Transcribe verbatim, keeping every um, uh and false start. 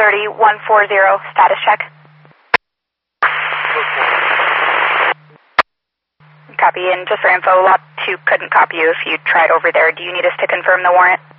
thirty, one forty, status check. Copy, and just for info, lot two couldn't copy you if you tried over there. Do you need us to confirm the warrant?